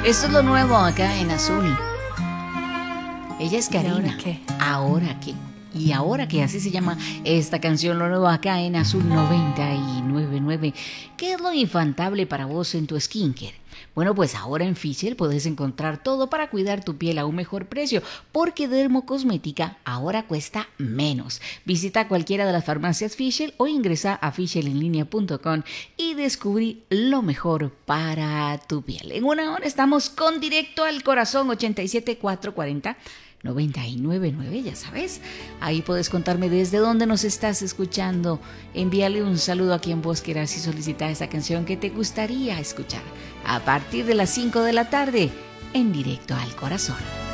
Esto es lo nuevo acá en Azul. Ella es Karina. ¿Y ahora qué? ¿Ahora qué? Y ahora que así se llama esta canción, lo nuevo acá en Azul 99.9. ¿Qué es lo infantable para vos en tu skincare? Bueno, pues ahora en Fischl puedes encontrar todo para cuidar tu piel a un mejor precio, porque Dermocosmética ahora cuesta menos. Visita cualquiera de las farmacias Fischl o ingresa a fischelenlinea.com y descubrí lo mejor para tu piel. En una hora estamos con Directo al Corazón 87440. 99.9, ya sabes. Ahí puedes contarme desde dónde nos estás escuchando. Envíale un saludo a quien vos quieras y solicita esa canción que te gustaría escuchar a partir de las 5 de la tarde en Directo al Corazón.